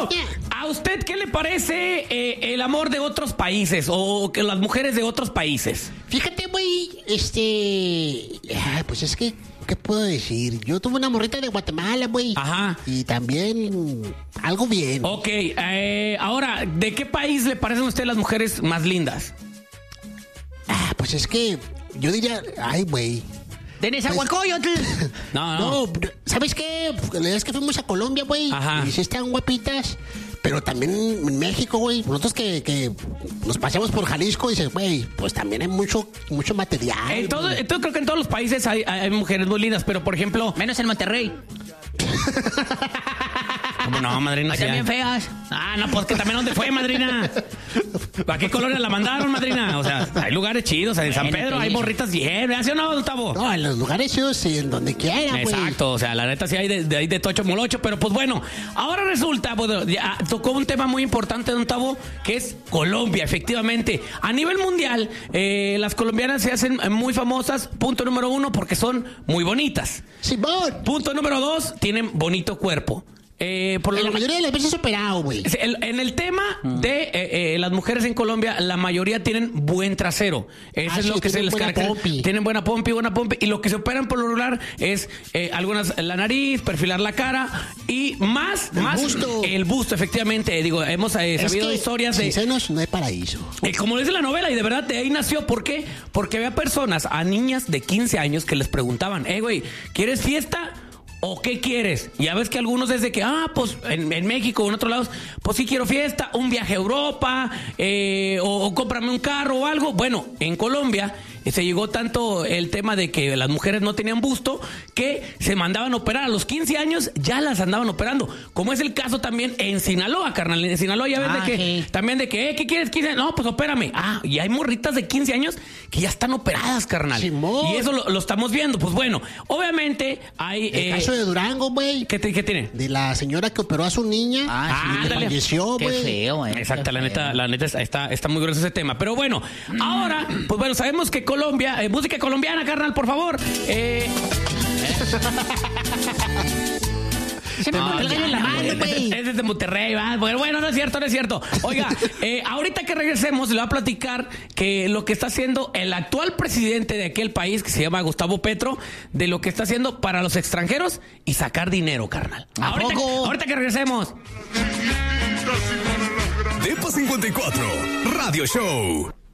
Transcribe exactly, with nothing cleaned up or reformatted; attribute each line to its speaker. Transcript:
Speaker 1: ¿a usted qué le parece eh, el amor de otros países o que las mujeres de otros países?
Speaker 2: Fíjate, güey, este... ah, pues es que, ¿qué puedo decir? Yo tuve una morrita de Guatemala, güey.
Speaker 1: Ajá.
Speaker 2: Y también algo bien.
Speaker 1: Ok, eh, ahora, ¿de qué país le parecen a usted las mujeres más lindas?
Speaker 2: Ah, pues es que yo diría... Ay, güey.
Speaker 3: ¿De Nezahualcóyotl?
Speaker 1: No, no.
Speaker 2: No, ¿sabes qué? La verdad es que fuimos a Colombia, güey.
Speaker 1: Ajá.
Speaker 2: Y sí están guapitas. Pero también en México, güey, nosotros que, que nos paseamos por Jalisco, dices, güey, pues también hay mucho, mucho material.
Speaker 1: En todo, entonces creo que en todos los países hay, hay mujeres muy lindas, pero por ejemplo...
Speaker 3: Menos en Monterrey.
Speaker 1: ¿Cómo no, madrina?
Speaker 3: Hay
Speaker 1: Sí,
Speaker 3: también
Speaker 1: hay.
Speaker 3: feas.
Speaker 1: Ah, no, pues que también ¿dónde fue, madrina? ¿A qué colonia la mandaron, madrina? O sea, hay lugares chidos, en San
Speaker 3: Bueno,
Speaker 1: Pedro
Speaker 3: te
Speaker 1: hay
Speaker 3: digo.
Speaker 1: morritas bien, ¿sí o no, Gustavo?
Speaker 2: No, en los lugares ellos, sí, en donde quiera, güey.
Speaker 1: Exacto, o sea, la neta sí hay de, de, hay de tocho molocho, pero pues bueno, ahora resulta, pues, ya tocó un tema muy importante, don Tavo, que es Colombia, efectivamente. A nivel mundial, eh, las colombianas se hacen muy famosas, punto número uno, porque son muy bonitas.
Speaker 2: Simón.
Speaker 1: Punto número dos, tienen bonito cuerpo. Eh, por
Speaker 2: En
Speaker 1: lo
Speaker 2: la mayoría de las veces operado, güey.
Speaker 1: El- en el tema de eh, eh, las mujeres en Colombia, la mayoría tienen buen trasero. Eso
Speaker 2: Ah,
Speaker 1: es
Speaker 2: sí,
Speaker 1: lo que se
Speaker 2: tienen
Speaker 1: les
Speaker 2: buena
Speaker 1: caracteriza.
Speaker 2: pompi.
Speaker 1: Tienen buena pompi, buena pompi. Y lo que se operan por lo regular es eh, algunas la nariz, perfilar la cara y más,
Speaker 2: El
Speaker 1: más
Speaker 2: busto.
Speaker 1: el busto, efectivamente. Digo, hemos eh,
Speaker 2: Es
Speaker 1: sabido
Speaker 2: que
Speaker 1: historias
Speaker 2: sin
Speaker 1: de.
Speaker 2: senos no hay paraíso.
Speaker 1: Eh, como dice la novela, y de verdad de ahí nació. ¿Por qué? Porque había personas, a niñas de quince años, que les preguntaban, eh, güey, ¿quieres fiesta? ¿O qué quieres? Ya ves que algunos desde que, ah, pues en, en México o en otros lados, pues sí quiero fiesta, un viaje a Europa, eh, o, o cómprame un carro o algo. Bueno, en Colombia eh, se llegó tanto el tema de que las mujeres no tenían busto que se mandaban a operar. A los quince años ya las andaban operando. Como es el caso también en Sinaloa, carnal. En Sinaloa ya ves
Speaker 3: Ah,
Speaker 1: de que,
Speaker 3: sí.
Speaker 1: también de que, eh, ¿qué quieres? quince? No, pues opérame. Ah, y hay morritas de quince años que ya están operadas, carnal.
Speaker 2: Simón.
Speaker 1: Y eso lo, lo estamos viendo. Pues bueno, obviamente hay...
Speaker 2: El
Speaker 1: eh,
Speaker 2: caso de Durango, güey.
Speaker 1: ¿Qué, te- qué tiene?
Speaker 2: De la señora que operó a su niña.
Speaker 3: Ah,
Speaker 2: y
Speaker 1: sí.
Speaker 2: le falleció,
Speaker 3: Qué
Speaker 2: güey.
Speaker 3: feo, güey.
Speaker 1: Exacto,
Speaker 3: Qué
Speaker 1: la
Speaker 3: feo.
Speaker 1: neta, la neta está, está muy grueso ese tema. Pero bueno, ahora, pues bueno, sabemos que Colombia, eh, música colombiana, carnal, por favor. Eh,
Speaker 3: Se me metió el gallo en la mano, güey.
Speaker 1: Es desde Monterrey, ¿va? Bueno, bueno, no es cierto, no es cierto. Oiga, eh, ahorita que regresemos, le voy a platicar que lo que está haciendo el actual presidente de aquel país, que se llama Gustavo Petro, de lo que está haciendo para los extranjeros y sacar dinero, carnal.
Speaker 3: ¿A
Speaker 1: Ahorita,
Speaker 3: poco?
Speaker 1: ahorita que regresemos.
Speaker 4: Depa cincuenta y cuatro, Radio Show.